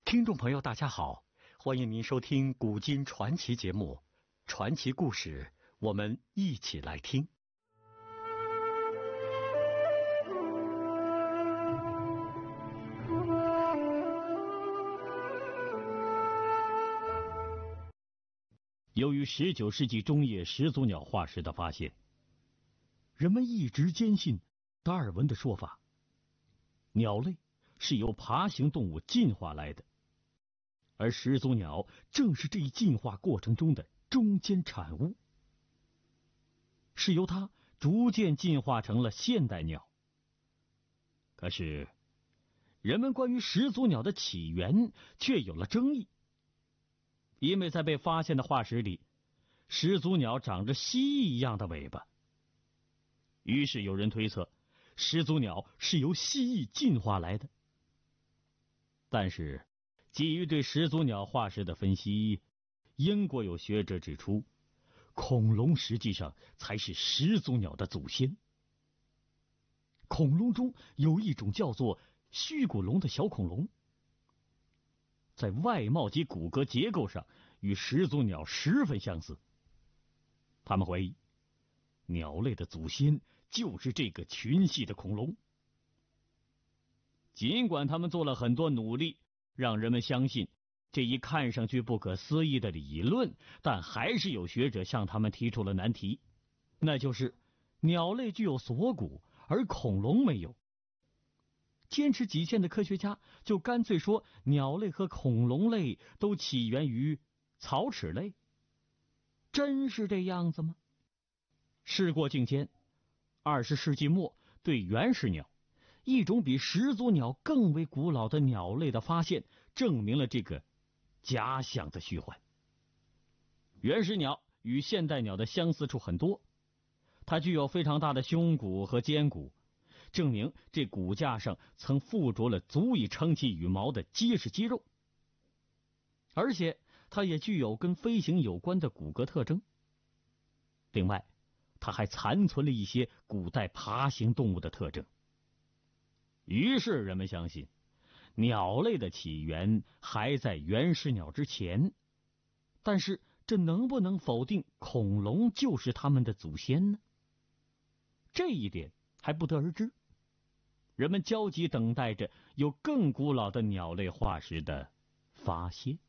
听众朋友，大家好，欢迎您收听古今传奇节目《传奇故事》，我们一起来听。由于19世纪中叶始祖鸟化石的发现，人们一直坚信达尔文的说法，鸟类是由爬行动物进化来的，而始祖鸟正是这一进化过程中的中间产物，是由它逐渐进化成了现代鸟。可是，人们关于始祖鸟的起源却有了争议，因为在被发现的化石里，始祖鸟长着蜥蜴一样的尾巴，于是有人推测始祖鸟是由蜥蜴进化来的。但是基于对始祖鸟化石的分析，英国有学者指出，恐龙实际上才是始祖鸟的祖先。恐龙中有一种叫做须骨龙的小恐龙，在外貌及骨骼结构上与始祖鸟十分相似。他们怀疑，鸟类的祖先就是这个群系的恐龙。尽管他们做了很多努力，让人们相信这一看上去不可思议的理论，但还是有学者向他们提出了难题，那就是鸟类具有锁骨，而恐龙没有。坚持己见的科学家就干脆说鸟类和恐龙类都起源于草齿类。真是这样子吗？事过境迁，20世纪末对原始鸟，一种比始祖鸟更为古老的鸟类的发现，证明了这个假想的虚幻。原始鸟与现代鸟的相似处很多，它具有非常大的胸骨和肩骨，证明这骨架上曾附着了足以撑起羽毛的结实肌肉，而且它也具有跟飞行有关的骨骼特征。另外，它还残存了一些古代爬行动物的特征。于是人们相信，鸟类的起源还在原始鸟之前。但是这能不能否定恐龙就是它们的祖先呢？这一点还不得而知。人们焦急等待着有更古老的鸟类化石的发现。